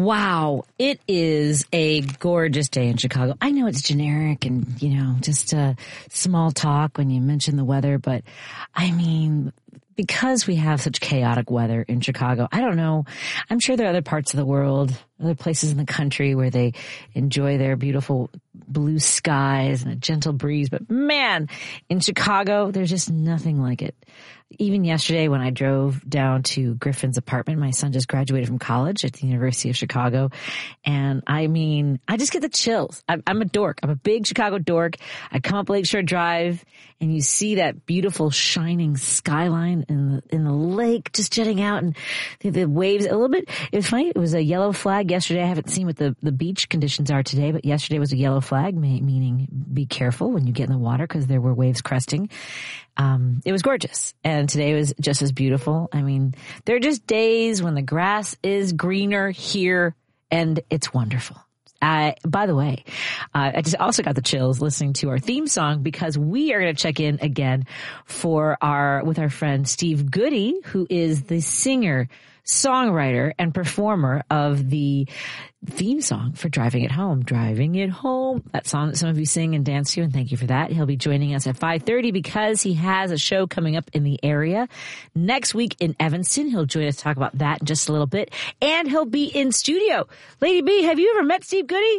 Wow, it is a gorgeous day in Chicago. I know it's generic and, just small talk when you mention the weather, but I mean, because we have such chaotic weather in Chicago, I don't know. I'm sure there are other parts of the world, other places in the country where they enjoy their beautiful blue skies and a gentle breeze. But man, in Chicago, there's just nothing like it. Even yesterday when I drove down to Griffin's apartment, my son just graduated from college at the University of Chicago. And I mean, I just get the chills. I'm a dork. I'm a big Chicago dork. I come up Lakeshore Drive and you see that beautiful shining skyline in the lake just jetting out and the waves a little bit. It was funny. It was a yellow flag yesterday. I haven't seen what the beach conditions are today, but yesterday was a yellow flag, meaning be careful when you get in the water because there were waves cresting. It was gorgeous. And today was just as beautiful. I mean, there are just days when the grass is greener here and it's wonderful. By the way, I just also got the chills listening to our theme song because we are going to check in again with our friend Steve Goody, who is the singer, songwriter, and performer of the theme song for Driving It Home. Driving It Home. That song that some of you sing and dance to, and thank you for that. He'll be joining us at 5:30 because he has a show coming up in the area next week in Evanston. He'll join us to talk about that in just a little bit. And he'll be in studio. Lady B, have you ever met Steve Goody?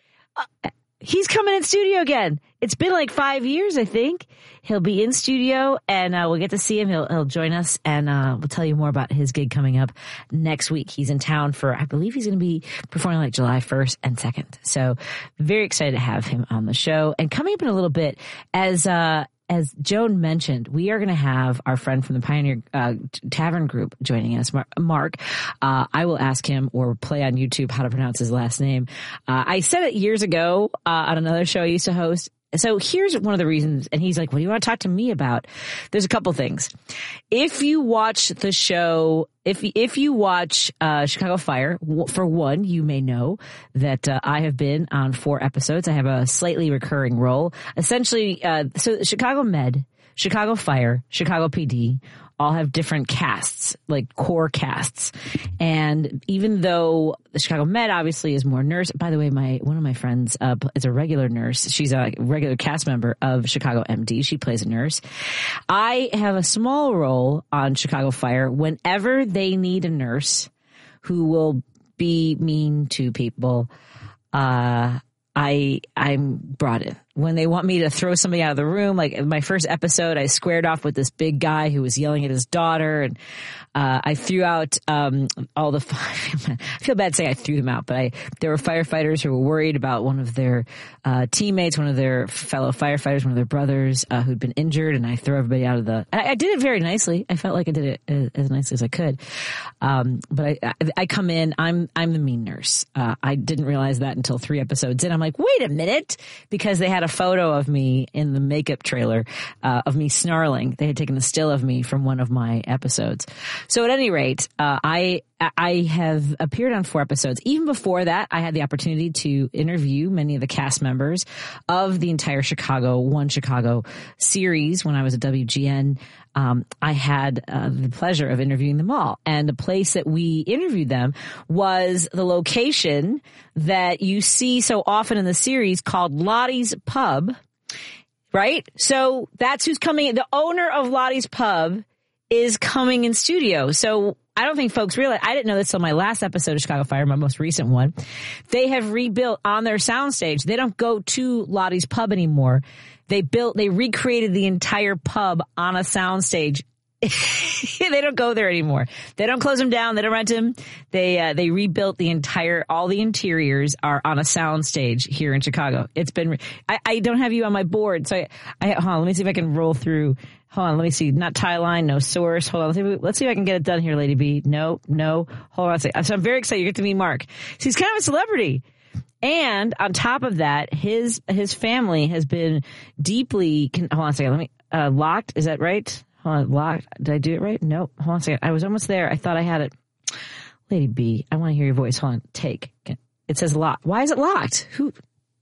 He's coming in studio again. It's been like 5 years, I think. He'll be in studio and we'll get to see him. He'll join us and we'll tell you more about his gig coming up next week. He's in town I believe he's going to be performing like July 1st and 2nd. So very excited to have him on the show. And coming up in a little bit, as Joan mentioned, we are going to have our friend from the Pioneer Tavern Group joining us, Mark. I will ask him or play on YouTube how to pronounce his last name. I said it years ago on another show I used to host. So here's one of the reasons, and he's like, what do you want to talk to me about? There's a couple things. If you watch the show, if you watch Chicago Fire, for one, you may know that I have been on 4 episodes. I have a slightly recurring role. Essentially, so Chicago Med, Chicago Fire, Chicago PD all have different casts, like core casts. And even though the Chicago Med obviously is more nurse, by the way, one of my friends is a regular nurse. She's a regular cast member of Chicago MD. She plays a nurse. I have a small role on Chicago Fire whenever they need a nurse who will be mean to people. I'm brought in. When they want me to throw somebody out of the room, like in my first episode, I squared off with this big guy who was yelling at his daughter, and I threw out all the. I feel bad saying I threw them out, but there were firefighters who were worried about one of their teammates, one of their fellow firefighters, one of their brothers who'd been injured, and I threw everybody out of the. I did it very nicely. I felt like I did it as nicely as I could. But I come in. I'm the mean nurse. I didn't realize that until 3 episodes in. I'm like, wait a minute, because they had a photo of me in the makeup trailer of me snarling. They had taken a still of me from one of my episodes. So at any rate, I have appeared on 4 episodes. Even before that, I had the opportunity to interview many of the cast members of the entire One Chicago series when I was at WGN. I had the pleasure of interviewing them all. And the place that we interviewed them was the location that you see so often in the series called Lottie's Pub, right? So that's who's coming. The owner of Lottie's Pub is coming in studio. So I don't think folks realize, I didn't know this till my last episode of Chicago Fire, my most recent one. They have rebuilt on their soundstage. They don't go to Lottie's Pub anymore. They recreated the entire pub on a soundstage. They don't go there anymore. They don't close them down. They don't rent them. They rebuilt all the interiors are on a soundstage here in Chicago. It's been, I don't have you on my board. So hold on, let me see if I can roll through. Hold on, let me see. Not tie line, no source. Hold on, let's see if I can get it done here, Lady B. No. Hold on a second. So I'm very excited you get to meet Mark. So he's kind of a celebrity. And on top of that, his family has been deeply, hold on a second, let me, locked, is that right? Hold on, locked, did I do it right? No, hold on a second, I was almost there, I thought I had it. Lady B, I want to hear your voice, hold on, take. It says locked. Why is it locked? Who?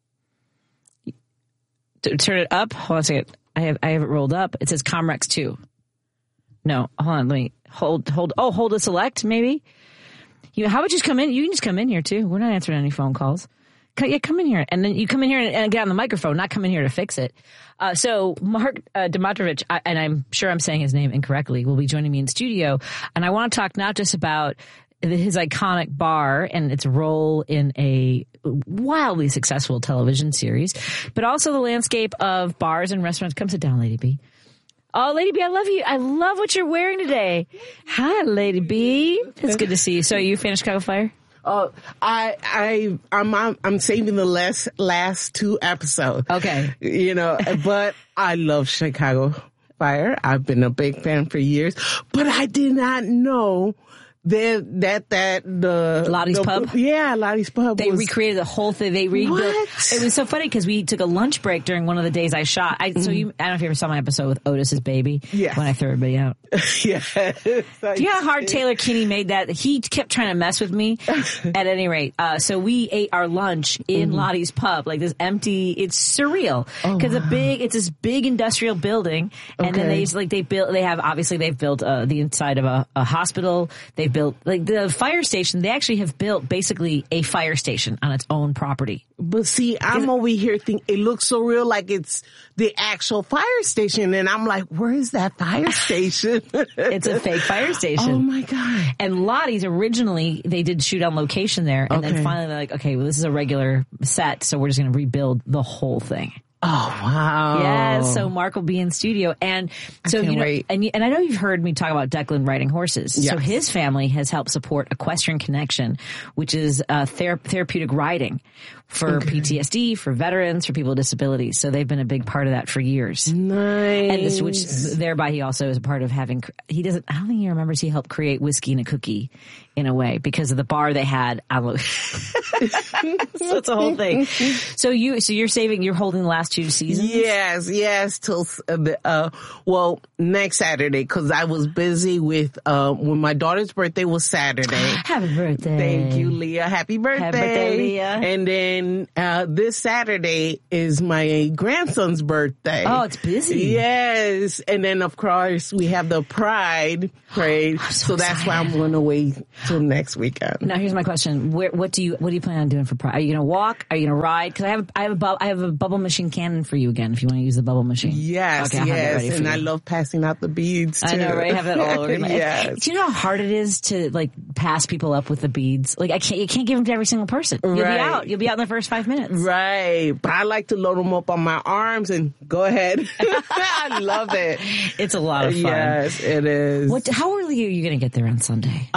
Turn it up, hold on a second, I have it rolled up, it says Comrex 2. No, hold on, let me, hold to select, maybe? How about you just come in? You can just come in here too. We're not answering any phone calls. Yeah, come in here. And then you come in here and get on the microphone, not come in here to fix it. So Mark Dimitrovich, and I'm sure I'm saying his name incorrectly, will be joining me in studio. And I want to talk not just about his iconic bar and its role in a wildly successful television series, but also the landscape of bars and restaurants. Come sit down, Lady B. Oh, Lady B, I love you. I love what you're wearing today. Hi, Lady B. It's good to see you. So, are you a fan of Chicago Fire? Oh, I'm saving the last 2 episodes. Okay. But I love Chicago Fire. I've been a big fan for years, but I did not know the Lottie's Pub? Yeah, Lottie's Pub. They recreated the whole thing. They rebuilt. What? It was so funny because we took a lunch break during one of the days I shot. I don't know if you ever saw my episode with Otis's baby. Yeah. When I threw everybody out. Yeah. Do you know how hard Taylor Kinney made that? He kept trying to mess with me. At any rate, so we ate our lunch in Lottie's Pub, like this empty. It's surreal because it's this big industrial building, and then they've built the inside of a hospital. They've built like the fire station. They actually have built basically a fire station on its own property. But see, I'm over here thinking it looks so real, like it's the actual fire station, and I'm like, where is that fire station? It's a fake fire station. Oh my God. And Lottie's originally, they did shoot on location there, and then finally they're like, okay, well, this is a regular set, so we're just going to rebuild the whole thing. Oh, wow. Yeah, so Mark will be in studio. And so, wait. And I know you've heard me talk about Declan riding horses. Yes. So his family has helped support Equestrian Connection, which is therapeutic riding for PTSD, for veterans, for people with disabilities. So they've been a big part of that for years. Nice. And which thereby he also is a part of having, I don't think he remembers he helped create Whiskey and a Cookie in a way because of the bar they had. So it's a whole thing. So you're holding the last 2 seasons? Yes, till next Saturday, because I was busy with when my daughter's birthday was Saturday. Happy birthday! Thank you, Leah. Happy birthday! Happy birthday, Leah! And then this Saturday is my grandson's birthday. Oh, it's busy. Yes, and then of course we have the Pride Parade. So that's why I'm going to wait till next weekend. Now here's my question: What do you plan on doing for Pride? Are you going to walk? Are you going to ride? Because I have a bubble machine cannon for you again if you want to use the bubble machine. Yes, okay, yes, and I love passing out the beads too. I know, right? Have that all over. Yes. Do you know how hard it is to like pass people up with the beads? Like you can't give them to every single person. You'll be out in the first 5 minutes. Right, but I like to load them up on my arms and go ahead. I love it. It's a lot of fun. Yes, it is. How early are you going to get there on Sunday?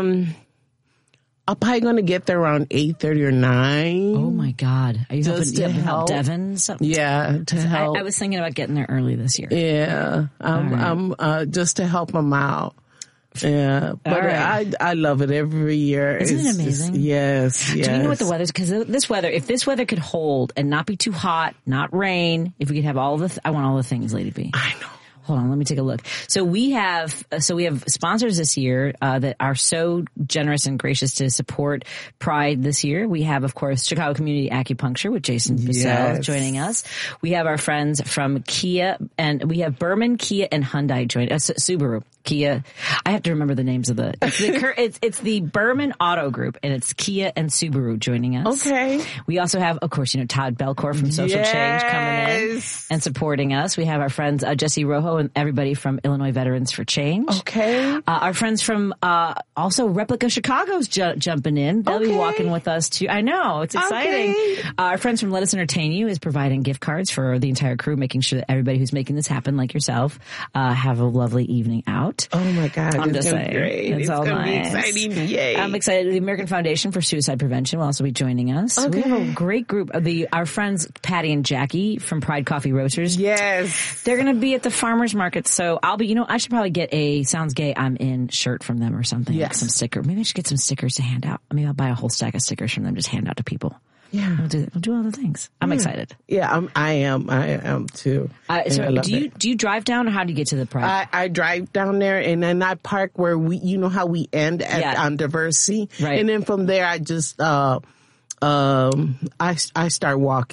I'm probably going to get there around 8:30 or 9. Oh my God. Are you just helping to help Devin? Yeah, to help. I was thinking about getting there early this year. Yeah, I'm just to help them out. Yeah, but I love it every year. Isn't it amazing? Yes. Do you know what the weather's? Because if this weather could hold and not be too hot, not rain, if we could have I want all the things, Lady B. I know. Hold on, let me take a look. So we have sponsors this year that are so generous and gracious to support Pride this year. We have, of course, Chicago Community Acupuncture with Jason Bissell joining us. We have our friends from Kia, and we have Berman, Kia, and Hyundai joining us. Subaru, Kia. I have to remember the names of it's the Berman Auto Group, and it's Kia and Subaru joining us. Okay. We also have, of course, Todd Belcourt from Social Change coming in and supporting us. We have our friends Jesse Rojo and everybody from Illinois Veterans for Change. Okay. Our friends from also Replica Chicago's jumping in. They'll be walking with us too. I know, it's exciting. Okay. Our friends from Let Us Entertain You is providing gift cards for the entire crew, making sure that everybody who's making this happen, like yourself, have a lovely evening out. Oh my God. I'm just saying. Great. It's all going to nice. be exciting. Yay. I'm excited. The American Foundation for Suicide Prevention will also be joining us. Okay. We have a great group of our friends Patty and Jackie from Pride Coffee Roasters. Yes. They're going to be at the farmers market. So I'll be, I should probably get a Sounds Gay I'm In shirt from them or something. Yes. Like some sticker. Maybe I should get some stickers to hand out. Maybe I'll buy a whole stack of stickers from them, just hand out to people. Yeah. We'll do all the things. I'm excited. Yeah, I am too. So do you drive down, or how do you get to the Pride? I drive down there, and then I park where how we end on Diversity. Right. And then from there I just I start walking.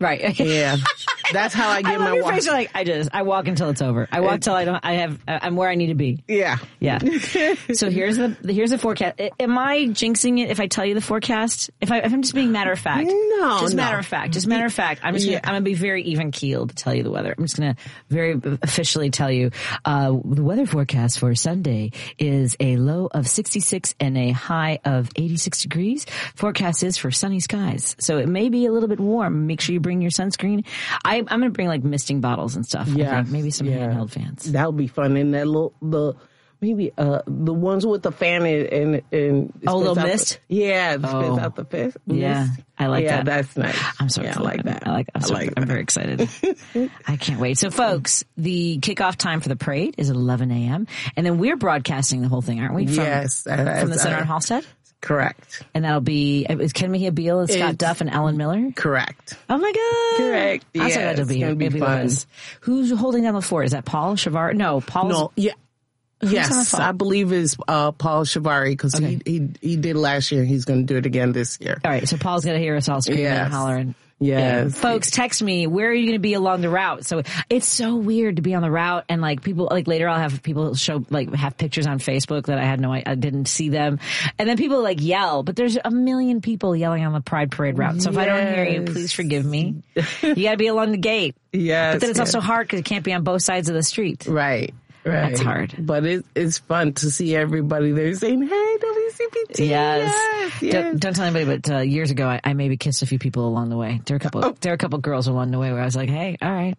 Right. Yeah. That's how I get my your walk. face, you're like, I walk until it's over. I walk till I'm where I need to be. Yeah. Yeah. So here's the forecast. Am I jinxing it if I tell you the forecast? If I'm just being matter of fact? No. Just matter of fact. I'm just I'm gonna be very even keeled to tell you the weather. I'm just gonna very officially tell you, the weather forecast for Sunday is a low of 66 and a high of 86 degrees. Forecast is for sunny skies. So it may be a little bit warm. Make sure you bring your sunscreen. I'm going to bring like misting bottles and stuff. Yeah. I think. Maybe some handheld fans. That would be fun. And that the ones with the fan and little mist? It spits out the mist. Yeah. I like that. Yeah, that's nice. I'm so excited. I like that. I'm very excited. I can't wait. So folks, the kickoff time for the parade is 11 a.m. And then we're broadcasting the whole thing, aren't we? From the Center on Halstead? Correct. And that'll be, is Ken Mejia Beal and Scott Duff and Alan Miller? Correct. Oh my God. Correct. I'm so glad it'll be fun. Who's holding down the fort? Is that Paul Shavar? No, Paul's. No, yeah. Yes, I believe it's Paul Shavari because he did last year. He's going to do it again this year. All right, so Paul's going to hear us all screaming and hollering. Yes. Yeah. Folks, text me. Where are you going to be along the route? So it's so weird to be on the route and like people, like later I'll have people have pictures on Facebook that I didn't see them. And then people like yell, but there's a million people yelling on the Pride Parade route. So if I don't hear you, please forgive me. You got to be along the gate. Yes. But then it's also hard because it can't be on both sides of the street. Right. That's hard. But it's fun to see everybody there saying, hey, WCPT. Yes. Don't tell anybody, but years ago, I maybe kissed a few people along the way. There were a couple girls along the way where I was like, hey, all right.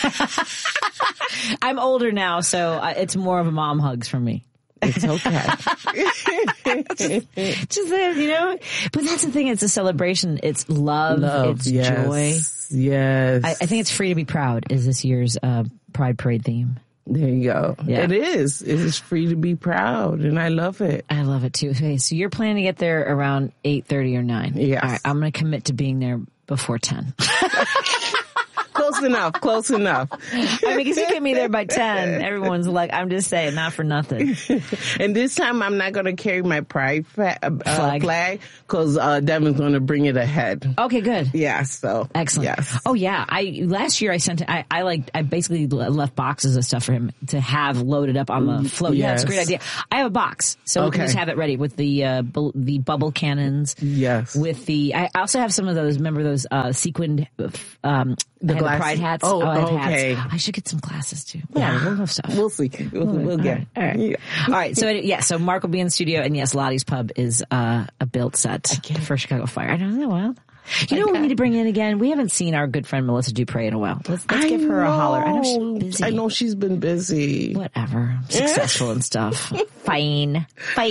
I'm older now, so it's more of a mom hugs for me. It's okay. But that's the thing. It's a celebration. It's love. It's joy. Yes. I think it's free to be proud is this year's Pride Parade theme. There you go. Yeah. It is. It is free to be proud, and I love it. I love it too. Okay, so you're planning to get there around 8:30 or 9. Yes. All right, I'm going to commit to being there before 10. Close enough. I mean, because you get me there by 10, everyone's like, I'm just saying, not for nothing. And this time I'm not going to carry my pride flag because Devin's going to bring it ahead. Okay, good. Yeah, so. Excellent. Yes. Oh, yeah. Last year I basically left boxes of stuff for him to have loaded up on the float. Yes. Yeah, it's a great idea. I have a box, so we can just have it ready with the bubble cannons. Yes. I also have some of those, remember those sequined, the Pride hats. Oh, I have okay. hats. I should get some glasses too. Yeah, we'll have stuff. We'll see. We'll get. All right. Yeah. All right. So Mark will be in the studio, and yes, Lottie's Pub is a built set for Chicago Fire. I don't know. Wild. You know what we need to bring in again? We haven't seen our good friend Melissa Dupre in a while. Let's give her a holler. I know she's busy. I know she's been busy. Whatever. Successful and stuff. Fine.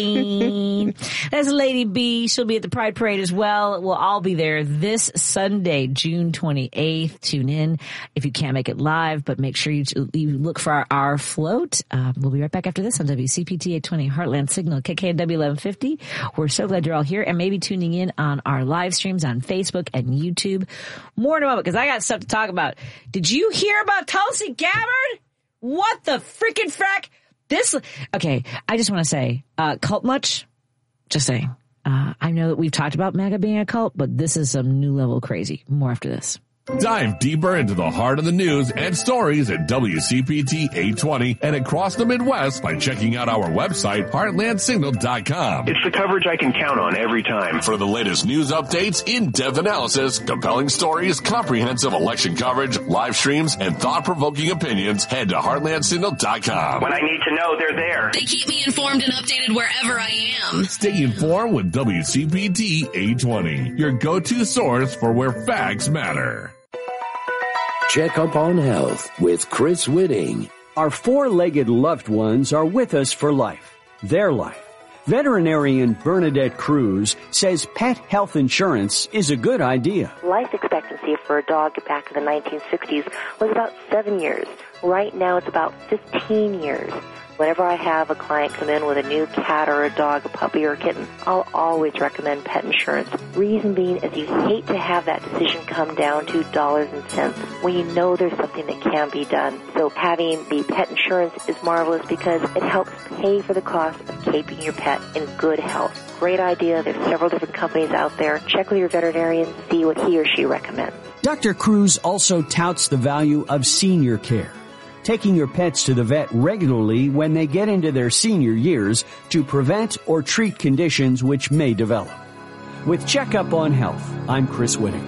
That's Lady B. She'll be at the Pride Parade as well. We'll all be there this Sunday, June 28th. Tune in if you can't make it live, but make sure you look for our float. We'll be right back after this on WCPT 820 Heartland Signal, KKNW 1150. We're so glad you're all here and maybe tuning in on our live streams on Facebook and YouTube. More in a moment because I got stuff to talk about. Did you hear about Tulsi Gabbard? What the freaking frack? Okay, I just want to say, cult much? Just saying. I know that we've talked about MAGA being a cult, but this is some new level crazy. More after this. Dive deeper into the heart of the news and stories at WCPT 820 and across the Midwest by checking out our website, heartlandsignal.com. It's the coverage I can count on every time. For the latest news updates, in-depth analysis, compelling stories, comprehensive election coverage, live streams, and thought-provoking opinions, head to heartlandsignal.com. When I need to know, they're there. They keep me informed and updated wherever I am. Stay informed with WCPT 820, your go-to source for where facts matter. Check up on health with Chris Whitting. Our four-legged loved ones are with us for life, their life. Veterinarian Bernadette Cruz says pet health insurance is a good idea. Life expectancy for a dog back in the 1960s was about 7 years. Right now it's about 15 years. Whenever I have a client come in with a new cat or a dog, a puppy or a kitten, I'll always recommend pet insurance. Reason being is you hate to have that decision come down to dollars and cents when you know there's something that can be done. So having the pet insurance is marvelous because it helps pay for the cost of keeping your pet in good health. Great idea. There's several different companies out there. Check with your veterinarian, see what he or she recommends. Dr. Cruz also touts the value of senior care, taking your pets to the vet regularly when they get into their senior years to prevent or treat conditions which may develop. With Checkup on Health, I'm Chris Whitting.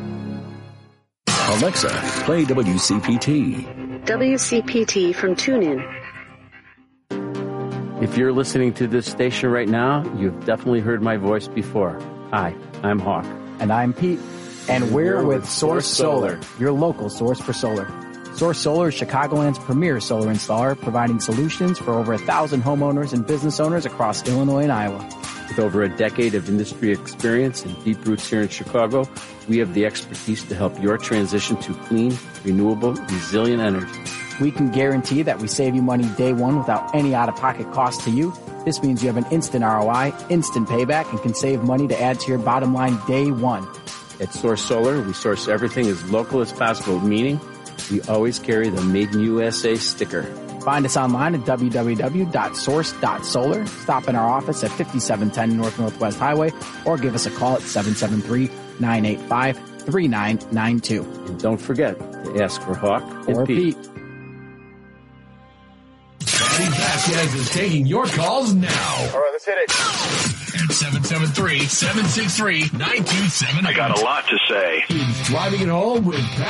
Alexa, play WCPT. WCPT from TuneIn. If you're listening to this station right now, you've definitely heard my voice before. Hi, I'm Hawk. And I'm Pete. And we're with Source Solar, your local source for solar. Source Solar is Chicagoland's premier solar installer, providing solutions for over 1,000 homeowners and business owners across Illinois and Iowa. With over a decade of industry experience and deep roots here in Chicago, we have the expertise to help your transition to clean, renewable, resilient energy. We can guarantee that we save you money day one without any out-of-pocket cost to you. This means you have an instant ROI, instant payback, and can save money to add to your bottom line day one. At Source Solar, we source everything as local as possible, meaning we always carry the Made in USA sticker. Find us online at www.source.solar. Stop in our office at 5710 North Northwest Highway or give us a call at 773-985-3992. And don't forget to ask for Hawk or Pete. Patty Vasquez is taking your calls now. All right, let's hit it. At 773-763-9278. I got a lot to say. He's driving it home with Patty